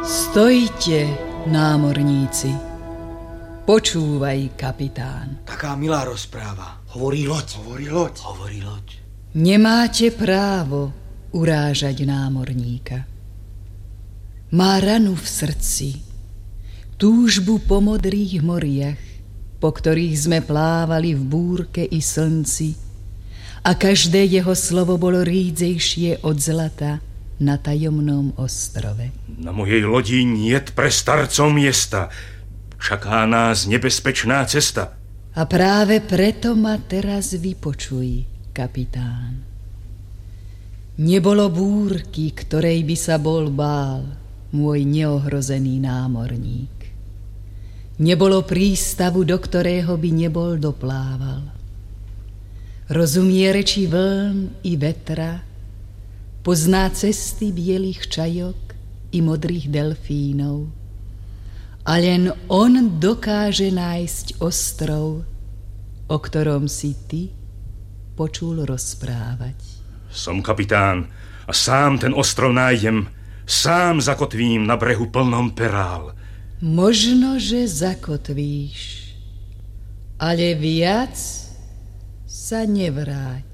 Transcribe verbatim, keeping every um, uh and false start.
Stojte, námorníci. Počúvaj, kapitán. Taká milá rozpráva. Hovorí loď. Hovorí loď. Hovorí loď. Nemáte právo urážať námorníka. Má ranu v srdci, túžbu po modrých moriach, po ktorých sme plávali v búrke i slnci, a každé jeho slovo bolo rídzejšie od zlata na tajomnom ostrove. Na mojej lodi niet pre starcov miesta, čaká nás nebezpečná cesta. A práve preto ma teraz vypočuj, kapitán. Nebolo búrky, ktorej by sa bol bál môj neohrozený námorník. Nebolo prístavu, do ktorého by nebol doplával. Rozumie reči vln i vetra, pozná cesty bielých čajok i modrých delfínov. A len on dokáže nájsť ostrov, o ktorom si ty počul rozprávať. Som kapitán a sám ten ostrov nájdem, sám zakotvím na brehu plnom perál. Možno, že zakotvíš, ale viac sa nevráť.